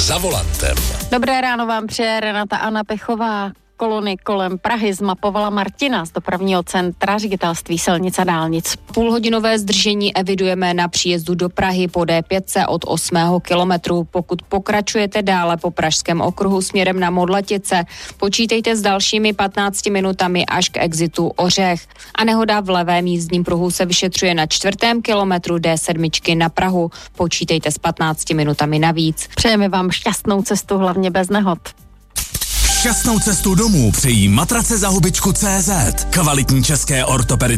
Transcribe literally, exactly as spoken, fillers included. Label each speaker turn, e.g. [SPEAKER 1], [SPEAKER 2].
[SPEAKER 1] za volantem.
[SPEAKER 2] Dobré ráno vám přeje Renata Anna Pechová. Kolony kolem Prahy zmapovala Martina z dopravního centra Ředitelství silnic a dálnic.
[SPEAKER 3] Půlhodinové zdržení evidujeme na příjezdu do Prahy po D pět od osmého kilometru. Pokud pokračujete dále po Pražském okruhu směrem na Modletice, počítejte s dalšími patnácti minutami až k exitu Ořech. A nehoda v levém jízdním pruhu se vyšetřuje na čtvrtém kilometru D sedm na Prahu. Počítejte s patnácti minutami navíc.
[SPEAKER 2] Přejeme vám šťastnou cestu, hlavně bez nehod.
[SPEAKER 4] Šťastnou cestu domů přejí matrace za hubičku tečka cé zet. Kvalitní české ortopedické